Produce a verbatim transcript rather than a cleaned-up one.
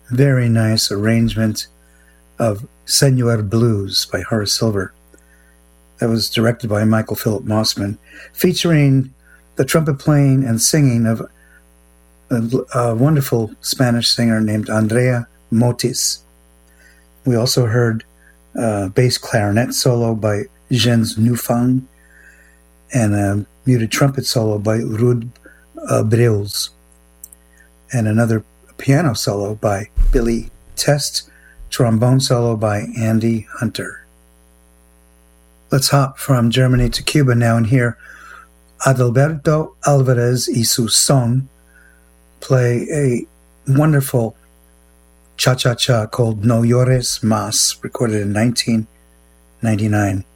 very nice arrangement of Senor Blues by Horace Silver. That was directed by Michael Philip Mossman, featuring the trumpet playing and singing of a, a wonderful Spanish singer named Andrea Motis. We also heard a bass clarinet solo by Jens Newfang and a muted trumpet solo by Ruud uh, Breus, and another piano solo by Billy Test, trombone solo by Andy Hunter. Let's hop from Germany to Cuba now and hear Adalberto Alvarez y su Son play a wonderful cha-cha-cha called No Llores Más, recorded in nineteen ninety-nine.